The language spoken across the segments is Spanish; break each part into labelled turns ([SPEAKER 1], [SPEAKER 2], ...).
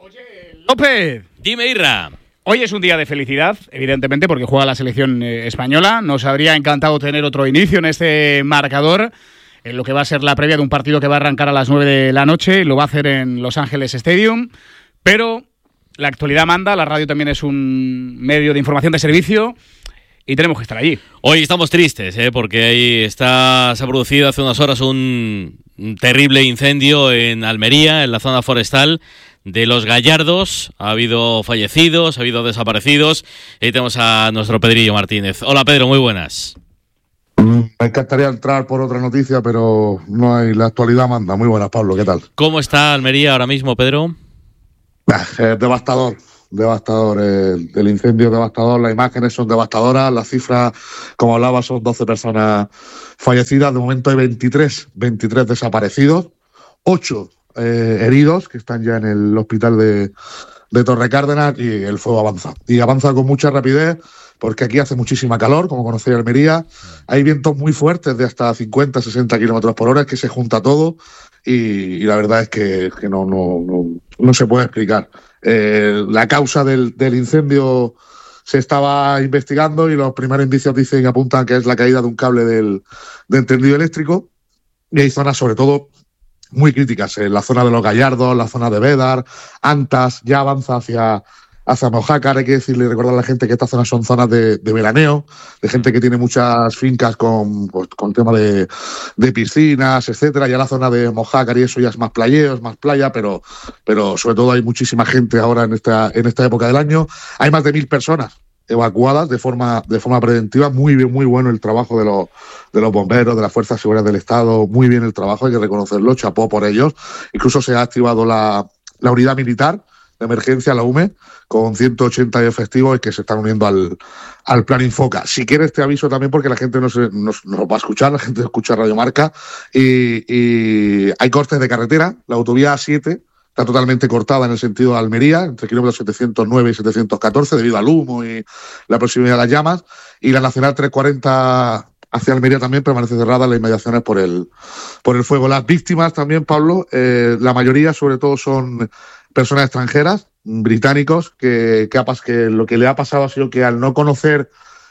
[SPEAKER 1] López.
[SPEAKER 2] Dime, Irra.
[SPEAKER 1] Hoy es un día de felicidad, evidentemente, porque juega la selección española. Nos habría encantado tener otro inicio en este marcador, en lo que va a ser la previa de un partido que va a arrancar a las 9 de la noche. Lo va a hacer en Los Ángeles Stadium, pero la actualidad manda. La radio también es un medio de información de servicio y tenemos que estar allí.
[SPEAKER 2] Hoy estamos tristes, porque ahí se ha producido hace unas horas un terrible incendio en Almería, en la zona forestal de Los Gallardos. Ha habido fallecidos, ha habido desaparecidos. Y ahí tenemos a nuestro Pedrillo Martínez. Hola, Pedro, muy buenas.
[SPEAKER 3] Me encantaría entrar por otra noticia, pero no hay, la actualidad manda. Muy buenas, Pablo, ¿qué tal?
[SPEAKER 2] ¿Cómo está Almería ahora mismo, Pedro?
[SPEAKER 3] Devastador. El incendio es devastador, las imágenes son devastadoras, las cifras, como hablaba, son 12 personas fallecidas. De momento hay 23 desaparecidos, 8 heridos que están ya en el hospital de Torre Cárdenas, y el fuego avanza. Y avanza con mucha rapidez porque aquí hace muchísima calor, como conocéis Almería. Hay vientos muy fuertes de hasta 50-60 kilómetros por hora, que se junta todo y la verdad es que no se puede explicar. La causa del incendio se estaba investigando y los primeros indicios dicen y apuntan que es la caída de un cable del tendido eléctrico, y hay zonas sobre todo muy críticas, en la zona de Los Gallardos, la zona de Bédar, Antas, ya avanza hacia Mojácar. Hay que decirle y recordar a la gente que estas zonas son zonas de veraneo, de gente que tiene muchas fincas con tema de piscinas, etcétera. Ya la zona de Mojácar y eso ya es más playeo, es más playa, pero sobre todo hay muchísima gente ahora en esta época del año. Hay más de 1.000 personas evacuadas de forma preventiva. Muy bien, muy bueno el trabajo de los bomberos, de las fuerzas de seguridad del Estado. Muy bien el trabajo, hay que reconocerlo, chapó por ellos. Incluso se ha activado la unidad militar de emergencia, la UME, con 180 efectivos, y que se están uniendo al plan Infoca. Si quieres te aviso también, porque la gente nos va a escuchar, la gente escucha Radio Marca, y hay cortes de carretera. La autovía A7 está totalmente cortada en el sentido de Almería, entre kilómetros 709 y 714, debido al humo y la proximidad de las llamas, y la Nacional 340 hacia Almería también permanece cerrada en las inmediaciones por el fuego. Las víctimas también, Pablo, la mayoría sobre todo son personas extranjeras, británicos, que lo que le ha pasado ha sido que al no conocer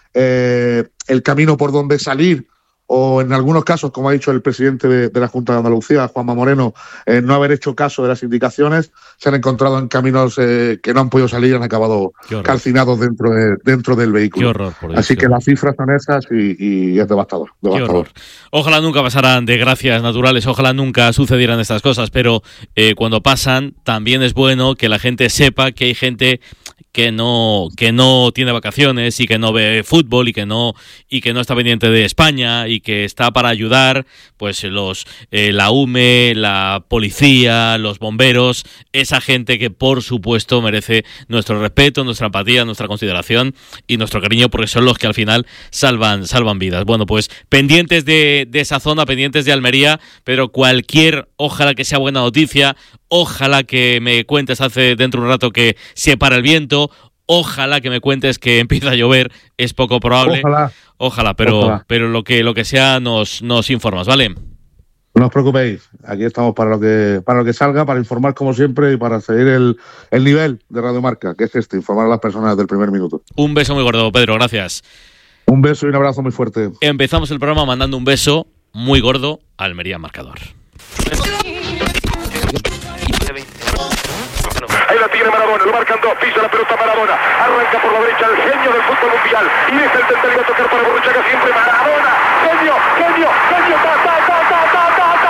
[SPEAKER 3] el camino por donde salir, o en algunos casos, como ha dicho el presidente de la Junta de Andalucía, Juanma Moreno, no haber hecho caso de las indicaciones, se han encontrado en caminos que no han podido salir y han acabado calcinados dentro del vehículo.
[SPEAKER 2] Qué horror, por Dios.
[SPEAKER 3] Así que las cifras son esas y es devastador.
[SPEAKER 2] Qué horror. Ojalá nunca pasaran desgracias naturales, ojalá nunca sucedieran estas cosas, pero cuando pasan también es bueno que la gente sepa que hay gente que no tiene vacaciones y que no ve fútbol y que no está pendiente de España y que está para ayudar, pues la UME, la policía, los bomberos, esa gente que por supuesto merece nuestro respeto, nuestra empatía, nuestra consideración y nuestro cariño, porque son los que al final salvan vidas. Bueno, pues pendientes de esa zona, pendientes de Almería, pero ojalá que sea buena noticia. Ojalá que me cuentes dentro de un rato que se para el viento. Ojalá que me cuentes que empieza a llover. Es poco probable. Ojalá, pero lo que sea nos informas, ¿vale?
[SPEAKER 3] No os preocupéis. Aquí estamos para lo que salga, para informar como siempre y para seguir el nivel de Radio Marca, que es informar a las personas desde el primer minuto.
[SPEAKER 2] Un beso muy gordo, Pedro. Gracias.
[SPEAKER 3] Un beso y un abrazo muy fuerte.
[SPEAKER 2] Empezamos el programa mandando un beso muy gordo a Almería Marcador.
[SPEAKER 4] Ahí la tiene Maradona, lo marcan dos, pisa la pelota Maradona, arranca por la derecha el genio del fútbol mundial, y es el tentativo a tocar para Borruchaga, siempre más